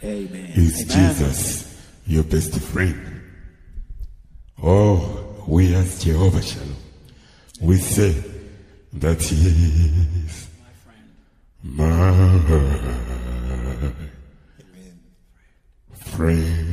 Amen. Is Amen. Jesus your best friend? Oh, we as Jehovah Shalom, we say that he is my friend.